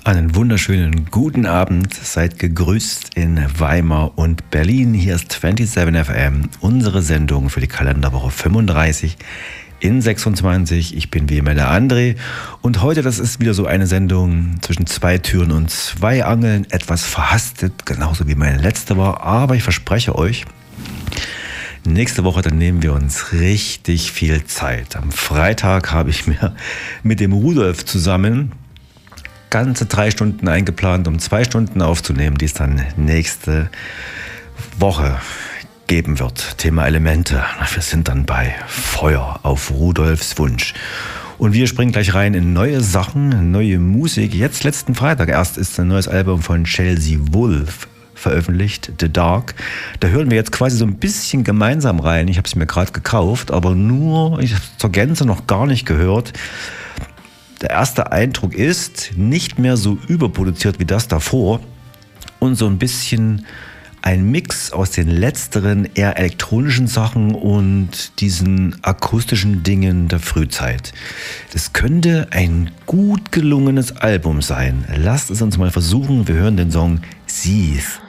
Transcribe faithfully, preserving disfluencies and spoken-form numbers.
Einen wunderschönen guten Abend, seid gegrüßt in Weimar und Berlin. Hier ist siebenundzwanzig F M, unsere Sendung für die Kalenderwoche fünfunddreißig in sechsundzwanzig. Ich bin wie immer der André und heute, das ist wieder so eine Sendung zwischen zwei Türen und zwei Angeln, etwas verhastet, genauso wie meine letzte war, aber ich verspreche euch, nächste Woche, dann nehmen wir uns richtig viel Zeit. Am Freitag habe ich mir mit dem Rudolf zusammen ganze drei Stunden eingeplant, um zwei Stunden aufzunehmen, die es dann nächste Woche geben wird. Thema Elemente. Wir sind dann bei Feuer auf Rudolfs Wunsch. Und wir springen gleich rein in neue Sachen, neue Musik. Jetzt letzten Freitag erst ist ein neues Album von Chelsea Wolfe veröffentlicht, The Dark. Da hören wir jetzt quasi so ein bisschen gemeinsam rein. Ich habe es mir gerade gekauft, aber nur, ich habe es zur Gänze noch gar nicht gehört. Der erste Eindruck ist nicht mehr so überproduziert wie das davor und so ein bisschen ein Mix aus den letzteren eher elektronischen Sachen und diesen akustischen Dingen der Frühzeit. Das könnte ein gut gelungenes Album sein. Lasst es uns mal versuchen. Wir hören den Song Seethe.